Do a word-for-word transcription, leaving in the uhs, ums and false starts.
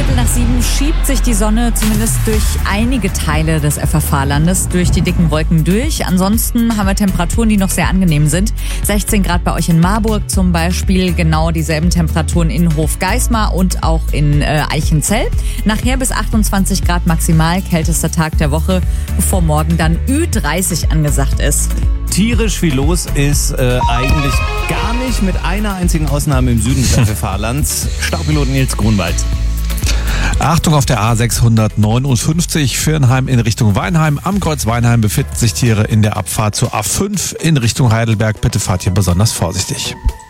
Viertel nach sieben schiebt sich die Sonne zumindest durch einige Teile des F F H-Landes durch die dicken Wolken durch. Ansonsten haben wir Temperaturen, die noch sehr angenehm sind. sechzehn Grad bei euch in Marburg zum Beispiel, genau dieselben Temperaturen in Hofgeismar und auch in äh, Eichenzell. Nachher bis achtundzwanzig Grad maximal, kältester Tag der Woche, bevor morgen dann Ü dreißig angesagt ist. Tierisch viel los ist äh, eigentlich gar nicht, mit einer einzigen Ausnahme im Süden des F F H-Lands. Staubpilot Nils Grunwald. Achtung auf der A sechshundertneunundfünfzig Firnheim in Richtung Weinheim. Am Kreuz Weinheim befinden sich Tiere in der Abfahrt zur A fünf in Richtung Heidelberg. Bitte fahrt hier besonders vorsichtig.